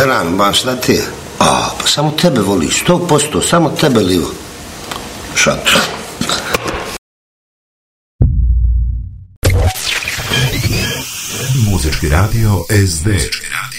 Jeran, ba šta ti je? Pa samo tebe voli, 100%, samo tebe livo. Šat. Muzički radio SD.